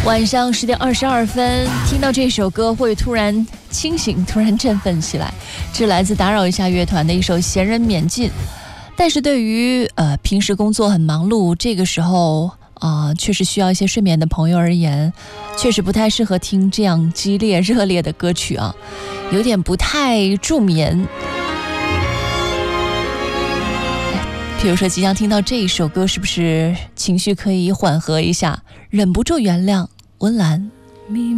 晚上10点22分，听到这首歌会突然清醒，突然振奋起来。这来自打扰一下乐团的一首《闲人免尽》，但是对于平时工作很忙碌，这个时候确实需要一些睡眠的朋友而言，确实不太适合听这样激烈热烈的歌曲啊，有点不太助眠。比如说即将听到这一首歌，是不是情绪可以缓和一下？忍不住原谅，温岚。